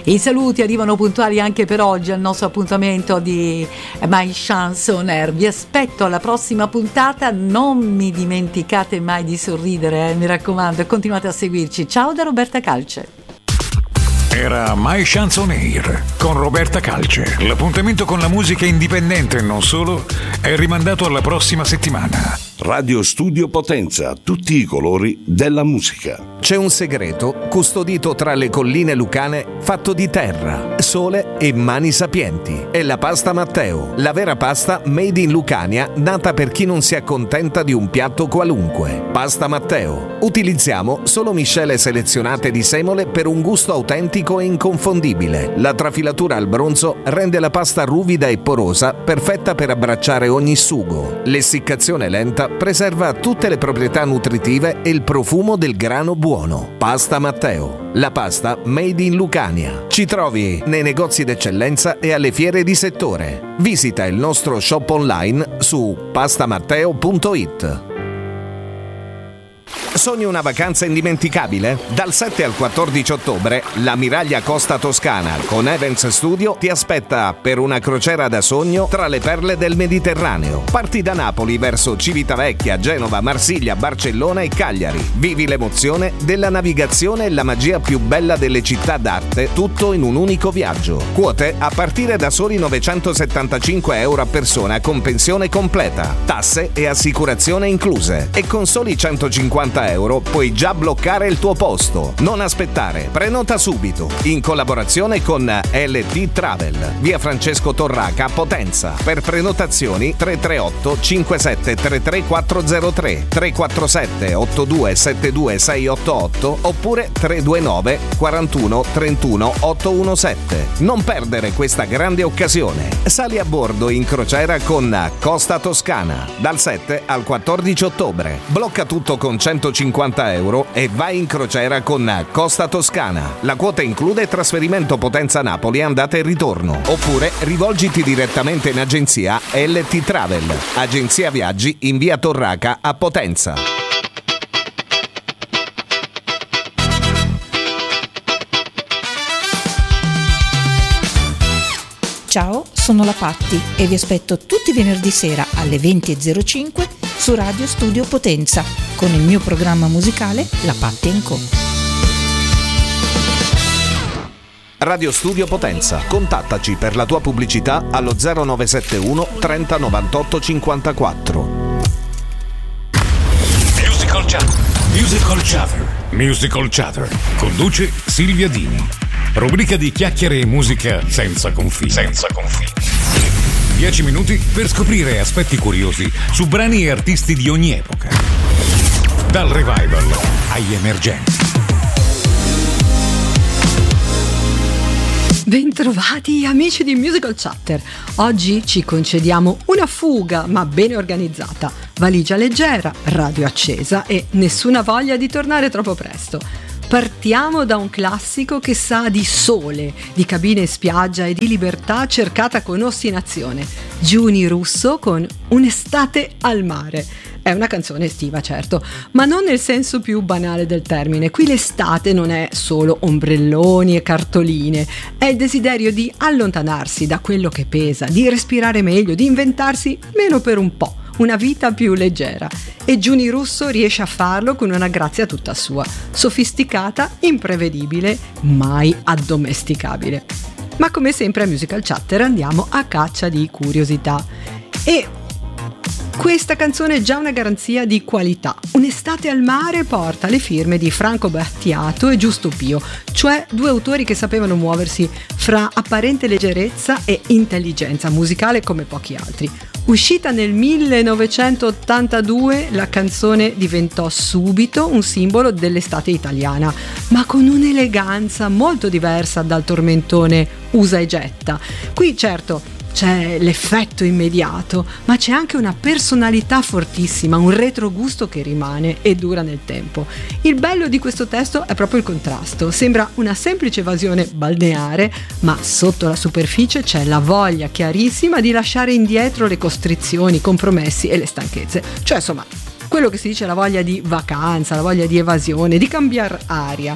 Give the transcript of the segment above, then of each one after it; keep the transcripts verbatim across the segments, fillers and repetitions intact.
I saluti arrivano puntuali anche per oggi al nostro appuntamento di My Chance on Air. Vi aspetto alla prossima puntata, non mi dimenticate mai di sorridere, eh, mi raccomando, e continuate a seguirci. Ciao da Roberta Calce. Era My Chance on Air con Roberta Calce. L'appuntamento con la musica indipendente e non solo è rimandato alla prossima settimana. Radio Studio Potenza, tutti i colori della musica. C'è un segreto custodito tra le colline lucane, fatto di terra, sole e mani sapienti. È la pasta Matteo, la vera pasta made in Lucania, nata per chi non si accontenta di un piatto qualunque. Pasta Matteo. Utilizziamo solo miscele selezionate di semole per un gusto autentico e inconfondibile. La trafilatura al bronzo rende la pasta ruvida e porosa, perfetta per abbracciare ogni sugo. L'essiccazione lenta preserva tutte le proprietà nutritive e il profumo del grano buono. Pasta Matteo, la pasta made in Lucania. Ci trovi nei negozi d'eccellenza e alle fiere di settore. Visita il nostro shop online su pastamatteo punto it. Sogni una vacanza indimenticabile? Dal sette al quattordici ottobre l'Ammiraglia Costa Toscana con Events Studio ti aspetta per una crociera da sogno tra le perle del Mediterraneo. Parti da Napoli verso Civitavecchia, Genova, Marsiglia, Barcellona e Cagliari. Vivi l'emozione della navigazione e la magia più bella delle città d'arte, tutto in un unico viaggio. Quote a partire da soli novecentosettantacinque euro a persona con pensione completa, tasse e assicurazione incluse. E con soli centocinquanta euro puoi già bloccare il tuo posto. Non aspettare, prenota subito in collaborazione con L T Travel, via Francesco Torraca a Potenza. Per prenotazioni tre tre otto cinque sette tre tre quattro zero tre, tre quattro sette otto due sette due sei otto otto oppure tre due nove quarantuno trentuno ottocentoquarantasette. Non perdere questa grande occasione. Sali a bordo in crociera con Costa Toscana dal sette al quattordici ottobre. Blocca tutto con centocinquanta euro e vai in crociera con Costa Toscana. La quota include trasferimento Potenza-Napoli andata e ritorno. Oppure rivolgiti direttamente in agenzia L T Travel, agenzia viaggi in via Torraca a Potenza. Ciao, sono la Patti e vi aspetto tutti i venerdì sera alle venti e zero cinque su Radio Studio Potenza con il mio programma musicale La Patti and Co. Radio Studio Potenza. Contattaci per la tua pubblicità allo zero nove sette uno trenta novantotto cinquantaquattro. Musical Chatter. Musical Chatter. Musical Chatter. Conduce Silvia Dini. Rubrica di chiacchiere e musica senza confini. Senza confini. Dieci minuti per scoprire aspetti curiosi su brani e artisti di ogni epoca. Dal revival agli emergenti. Bentrovati amici di Musical Chatter. Oggi ci concediamo una fuga ma bene organizzata. Valigia leggera, radio accesa e nessuna voglia di tornare troppo presto. Partiamo da un classico che sa di sole, di cabine in spiaggia e di libertà cercata con ostinazione. Giuni Russo con Un'estate al mare. È una canzone estiva, certo, ma non nel senso più banale del termine. Qui l'estate non è solo ombrelloni e cartoline, è il desiderio di allontanarsi da quello che pesa, di respirare meglio, di inventarsi meno per un po'. Una vita più leggera. E Giuni Russo riesce a farlo con una grazia tutta sua, sofisticata, imprevedibile, mai addomesticabile. Ma come sempre a Musical Chatter andiamo a caccia di curiosità. E questa canzone è già una garanzia di qualità. Un'estate al mare porta le firme di Franco Battiato e Giusto Pio, cioè due autori che sapevano muoversi fra apparente leggerezza e intelligenza musicale come pochi altri. Uscita nel millenovecentottantadue, la canzone diventò subito un simbolo dell'estate italiana, ma con un'eleganza molto diversa dal tormentone usa e getta. Qui certo c'è l'effetto immediato, ma c'è anche una personalità fortissima, un retrogusto che rimane e dura nel tempo. Il bello di questo testo è proprio il contrasto. Sembra una semplice evasione balneare, ma sotto la superficie c'è la voglia chiarissima di lasciare indietro le costrizioni, i compromessi e le stanchezze. Cioè, insomma, quello che si dice la voglia di vacanza, la voglia di evasione, di cambiare aria.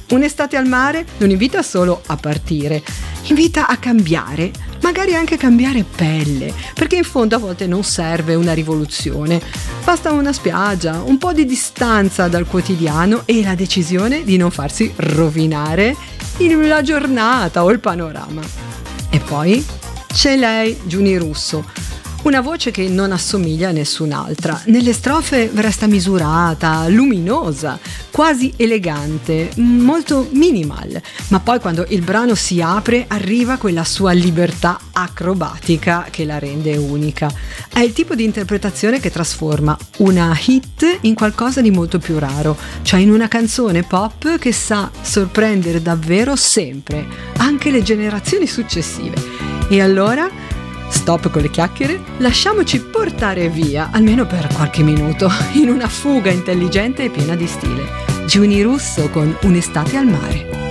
Un'estate al mare non invita solo a partire, invita a cambiare, magari anche cambiare pelle, perché in fondo a volte non serve una rivoluzione, basta una spiaggia, un po' di distanza dal quotidiano e la decisione di non farsi rovinare la giornata o il panorama. E poi c'è lei, Giuni Russo, una voce che non assomiglia a nessun'altra. Nelle strofe resta misurata, luminosa, quasi elegante, molto minimal, ma poi quando il brano si apre arriva quella sua libertà acrobatica che la rende unica. È il tipo di interpretazione che trasforma una hit in qualcosa di molto più raro, cioè in una canzone pop che sa sorprendere davvero sempre, anche le generazioni successive. E allora stop con le chiacchiere, lasciamoci portare via, almeno per qualche minuto, in una fuga intelligente e piena di stile. Giuni Russo con Un'estate al mare.